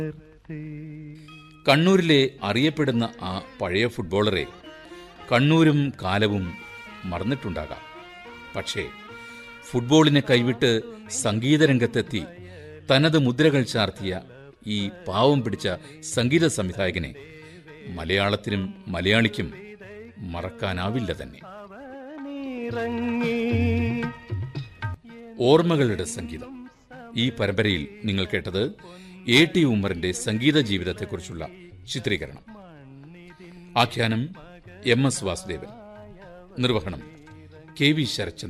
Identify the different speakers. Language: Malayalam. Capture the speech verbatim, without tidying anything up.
Speaker 1: കണ്ണൂരിലെ അറിയപ്പെടുന്ന ആ പഴയ ഫുട്ബോളറെ കണ്ണൂരും കാലവും മറന്നിട്ടുണ്ടാകാം. പക്ഷേ ഫുട്ബോളിനെ കൈവിട്ട് സംഗീതരംഗത്തെത്തി തനത് മുദ്രകൾ ചാർത്തിയ ഈ പാവം പിടിച്ച സംഗീത സംവിധായകനെ മലയാളത്തിനും മലയാളിക്കും മറക്കാനാവില്ല തന്നെ. ഓർമ്മകളുടെ സംഗീതം. ഈ പരമ്പരയിൽ നിങ്ങൾ കേട്ടത് എ ടി ഉമ്മറിന്റെ സംഗീത ജീവിതത്തെക്കുറിച്ചുള്ള ചിത്രീകരണം. ആഖ്യാനം എം എസ് വാസുദേവൻ. നിർവഹണം കെ വി ശരത്ചന്ദ്രൻ.